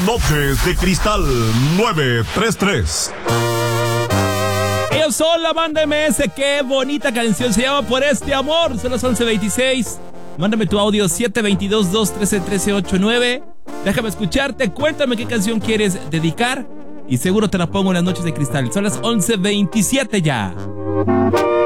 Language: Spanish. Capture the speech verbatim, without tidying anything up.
Noches de Cristal nueve tres tres. Ellos son la banda M S. Qué bonita canción. Se llama Por Este Amor. Son las once veintiséis. Mándame tu audio siete dos dos, dos uno tres, uno tres ocho nueve. Déjame escucharte. Cuéntame qué canción quieres dedicar y seguro te la pongo en las Noches de Cristal. Son las once veintisiete ya.